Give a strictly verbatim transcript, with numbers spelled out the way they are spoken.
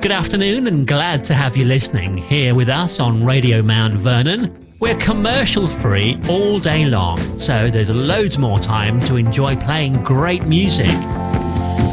Good afternoon and glad to have you listening here with us on Radio Mount Vernon. We're commercial free all day long, so there's loads more time to enjoy playing great music.